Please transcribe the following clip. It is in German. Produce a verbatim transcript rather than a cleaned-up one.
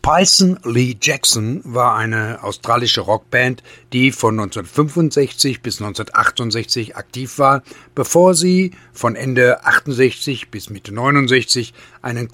Python Lee Jackson war eine australische Rockband, die von neunzehnhundertfünfundsechzig bis neunzehnhundertachtundsechzig aktiv war, bevor sie von Ende achtundsechzig bis Mitte neunundsechzig einen